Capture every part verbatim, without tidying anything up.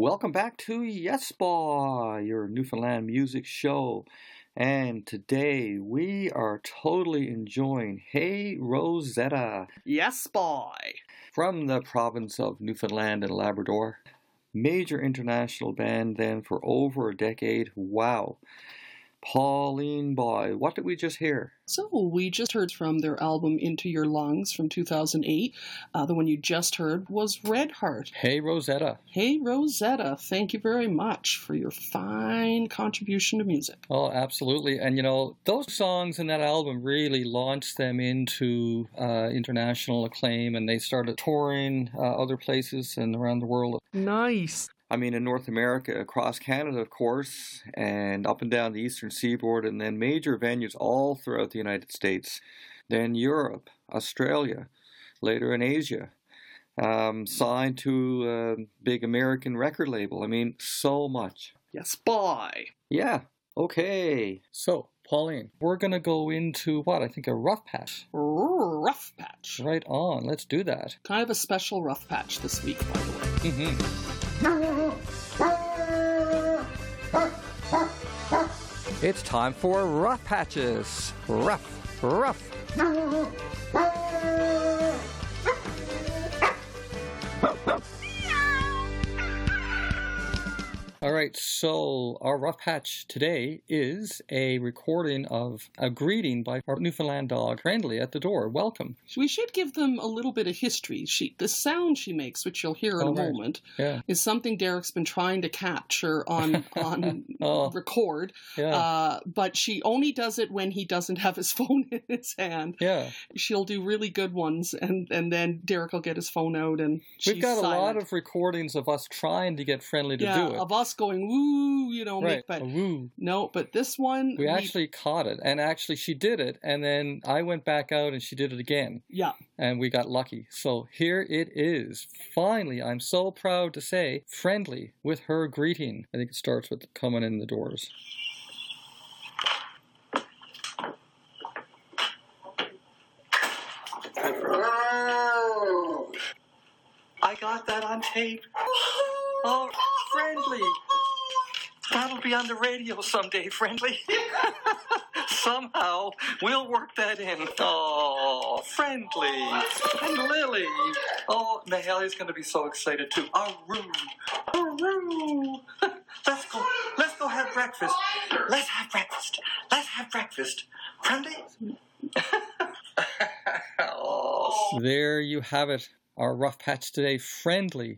Welcome back to Yes Boy, your Newfoundland music show. And today we are totally enjoying Hey Rosetta. Yes, boy. From the province of Newfoundland and Labrador. Major international band then for over a decade. Wow. Pauline Boy, what did we just hear? So we just heard from their album Into Your Lungs from two thousand eight. Uh, the one you just heard was Red Heart. Hey Rosetta. Hey Rosetta, thank you very much for your fine contribution to music. Oh, absolutely. And you know, those songs in that album really launched them into uh, international acclaim, and they started touring uh, other places and around the world. Nice. I mean, in North America, across Canada, of course, and up and down the eastern seaboard, and then major venues all throughout the United States, then Europe, Australia, later in Asia, um, signed to a big American record label. I mean, so much. Yes, boy. Yeah, okay. So, Pauline, we're going to go into what? I think a rough patch. Rough patch. Right on, let's do that. Kind of a special rough patch this week, by the way. Mm-hmm. It's time for Rough Patches. Rough, rough. All right, so our rough patch today is a recording of a greeting by our Newfoundland dog, Friendly, at the door. Welcome. We should give them a little bit of history. She, the sound she makes, which you'll hear in oh, a right. moment, yeah. is something Derek's been trying to capture on on oh, record. Yeah. Uh, but she only does it when he doesn't have his phone in his hand. Yeah. She'll do really good ones, and, and then Derek will get his phone out, and she's We've got a silent. lot of recordings of us trying to get Friendly to yeah, do it. of us going, woo, you know, right. make, but a woo. no, but this one... We, we actually caught it, and actually she did it, and then I went back out and she did it again. Yeah. And we got lucky. So here it is. Finally, I'm so proud to say, Friendly with her greeting. I think it starts with coming in the doors. I got that on tape. Oh, Friendly. That'll be on the radio someday, Friendly. Somehow, we'll work that in. Oh, Friendly. And Lily. Oh, Mahali's going to be so excited, too. Aroo. Aroo. Let's go. Let's go have breakfast. Let's have breakfast. Let's have breakfast. Friendly? oh. There you have it. Our rough patch today, Friendly.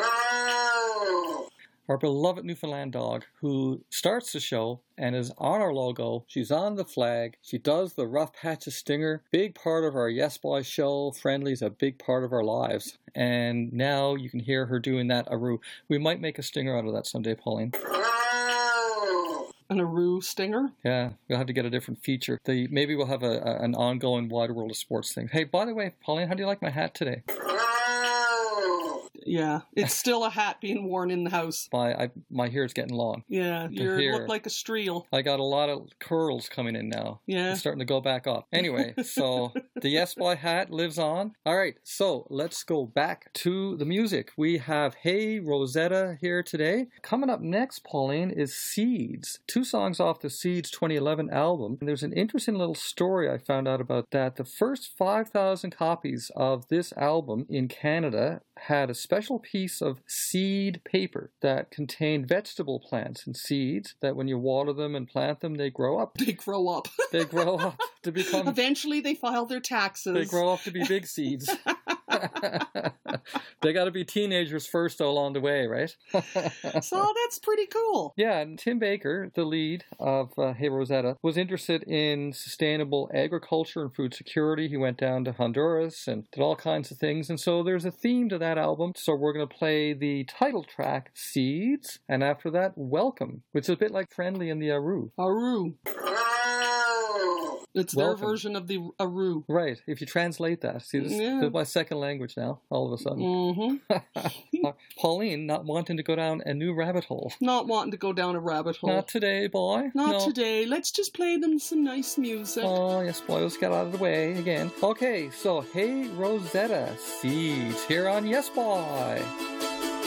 Our beloved Newfoundland dog who starts the show and is on our logo. She's on the flag. She does the rough patches stinger. Big part of our Yes Boy show. Friendly's a big part of our lives. And now you can hear her doing that aroo. We might make a stinger out of that someday, Pauline. An aroo stinger? Yeah, we'll have to get a different feature. The, maybe we'll have a, a, an ongoing Wide World of Sports thing. Hey, by the way, Pauline, how do you like my hat today? Yeah, it's still a hat being worn in the house. My I, my hair's getting long. Yeah, you look like a streel. I got a lot of curls coming in now. Yeah. It's starting to go back up. Anyway, so the Yes Boy hat lives on. All right, so let's go back to the music. We have Hey Rosetta here today. Coming up next, Pauline, is Seeds. Two songs off the Seeds twenty eleven album. And there's an interesting little story I found out about that. The first five thousand copies of this album in Canada had a special piece of seed paper that contained vegetable plants and seeds that when you water them and plant them, they grow up. They grow up. They grow up to become... Eventually they file their taxes. They grow up to be big seeds. They got to be teenagers first, though, along the way, right? So that's pretty cool. Yeah, and Tim Baker, the lead of uh, Hey Rosetta, was interested in sustainable agriculture and food security. He went down to Honduras and did all kinds of things. And so there's a theme to that album. So we're going to play the title track, Seeds, and after that, Welcome, which is a bit like Friendly and the Aroo. Aroo. It's Welcome. Their version of the aroo. Right. If you translate that. See, this Yeah. is my second language now, all of a sudden. Mm-hmm. Pauline not wanting to go down a new rabbit hole. Not wanting to go down a rabbit hole. Not today, boy. Not no. today. Let's just play them some nice music. Oh, yes, boy. Let's get out of the way again. Okay, so Hey Rosetta, Seeds here on Yes Boy.